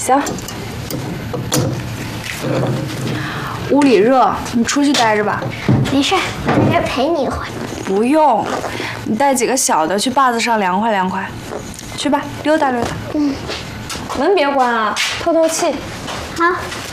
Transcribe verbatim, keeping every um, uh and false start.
行。 屋里热，你出去待着吧。 没事，我在这陪你一会儿。 不用，你带几个小的去坝子上凉快凉快。去吧，溜达溜达。 嗯，门别关啊，透透气。 好。